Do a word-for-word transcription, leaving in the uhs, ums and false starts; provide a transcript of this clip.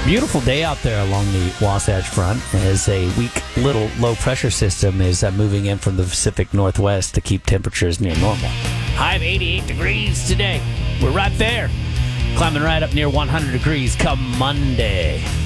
Beautiful day out there along the Wasatch Front as a weak little low-pressure system is uh, moving in from the Pacific Northwest to keep temperatures near normal. High of eighty-eight degrees today. We're right there. Climbing right up near one hundred degrees come Monday.